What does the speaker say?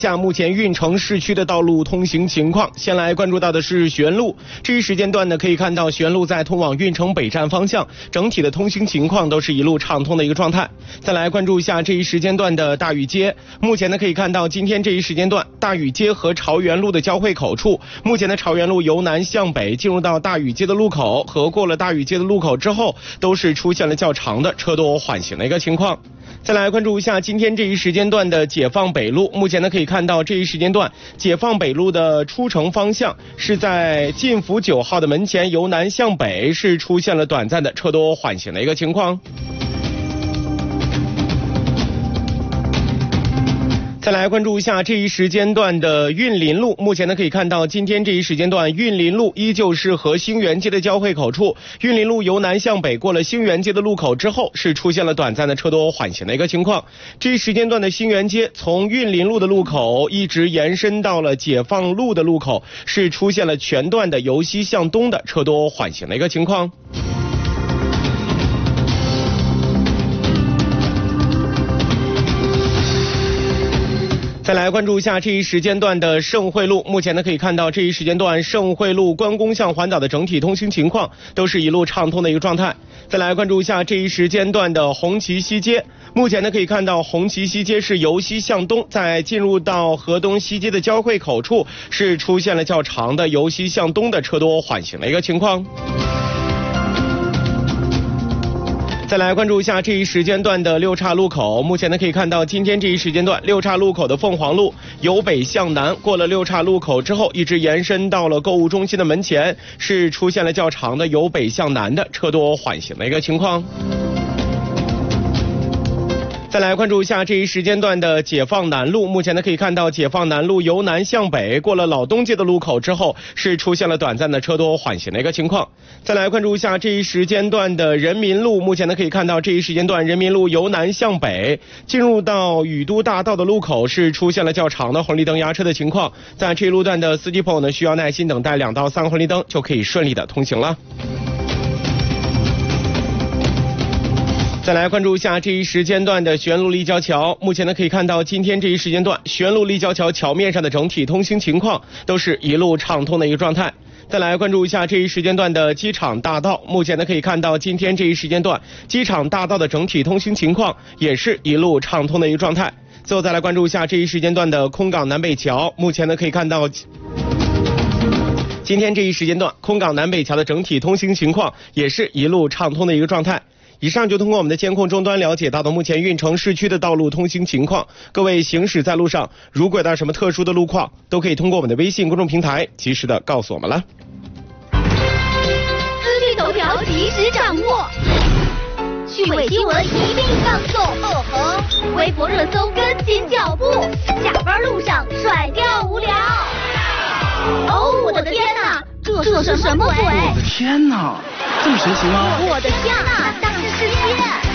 下目前运城市区的道路通行情况，先来关注到的是学园路。这一时间段呢，可以看到学园路在通往运城北站方向，整体的通行情况都是一路畅通的一个状态。再来关注一下这一时间段的大禹街，目前呢可以看到今天这一时间段大禹街和朝元路的交汇口处，目前的朝元路由南向北进入到大禹街的路口和过了大禹街的路口之后，都是出现了较长的车多缓行的一个情况。再来关注一下今天这一时间段的解放北路，目前呢可以看到这一时间段解放北路的出城方向是在晋福9号的门前，由南向北是出现了短暂的车多缓行的一个情况。再来关注一下这一时间段的运林路，目前呢可以看到今天这一时间段运林路依旧是和兴元街的交汇口处，运林路由南向北过了兴元街的路口之后是出现了短暂的车多缓行的一个情况。这一时间段的兴元街从运林路的路口一直延伸到了解放路的路口，是出现了全段的由西向东的车多缓行的一个情况。再来关注一下这一时间段的盛惠路，目前呢可以看到这一时间段盛惠路关公向环岛的整体通行情况都是一路畅通的一个状态。再来关注一下这一时间段的红旗西街，目前呢可以看到红旗西街是由西向东，在进入到河东西街的交汇口处是出现了较长的由西向东的车多缓行的一个情况。再来关注一下这一时间段的六岔路口，目前呢可以看到今天这一时间段六岔路口的凤凰路由北向南，过了六岔路口之后一直延伸到了购物中心的门前，是出现了较长的由北向南的车多缓行的一个情况。再来关注一下这一时间段的解放南路，目前呢可以看到解放南路由南向北过了老东街的路口之后是出现了短暂的车多缓行的一个情况。再来关注一下这一时间段的人民路，目前呢可以看到这一时间段人民路由南向北进入到宇都大道的路口是出现了较长的红绿灯压车的情况，在这一路段的司机朋友呢需要耐心等待2到3个红绿灯就可以顺利的通行了。再来关注一下这一时间段的学园路立交桥，目前呢可以看到今天这一时间段学园路立交桥桥面上的整体通行情况都是一路畅通的一个状态。再来关注一下这一时间段的机场大道，目前呢可以看到今天这一时间段机场大道的整体通行情况也是一路畅通的一个状态。最后再来关注一下这一时间段的空港南北桥，目前呢可以看到今天这一时间段空港南北桥的整体通行情况也是一路畅通的一个状态。以上就通过我们的监控终端了解到的目前运城市区的道路通行情况，各位行驶在路上如果遇到什么特殊的路况，都可以通过我们的微信公众平台及时的告诉我们了。 资讯头条及时掌握，趣味新闻一并放送，微博热搜跟紧脚步，下班路上甩掉无聊。哦，我的天哪，这是什么鬼？ 我的天哪，这么神奇吗？ 我的天哪，大世界！